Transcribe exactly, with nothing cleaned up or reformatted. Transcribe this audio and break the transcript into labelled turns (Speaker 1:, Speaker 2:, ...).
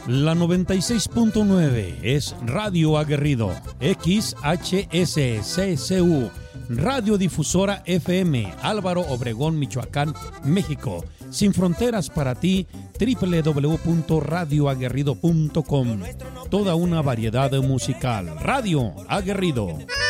Speaker 1: La noventa y seis punto nueve es Radio Aguerrido, X H S C C U, Radiodifusora F M, Álvaro Obregón, Michoacán, México. Sin fronteras para ti, doble u doble u doble u punto radio aguerrido punto com. Toda una variedad musical. Radio Aguerrido.